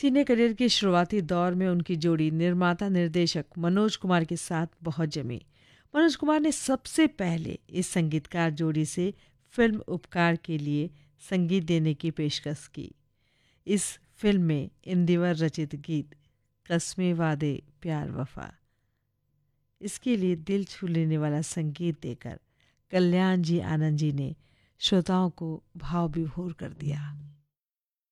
सिने career के शुरुआती दौर में उनकी जोड़ी निर्माता निर्देशक मनोज कुमार के साथ बहुत जमी। मनोज कुमार ने सबसे पहले इस संगीतकार जोड़ी से फिल्म उपकार के लिए संगीत देने की पेशकश की। इस फिल्म में इंदिवर रचित गीत कस्मे वादे प्यार वफा, इसके लिए दिल छू लेने वाला संगीत देकर कल्याण जी आनंद जी ने श्रोताओं को भाव विभोर कर दिया।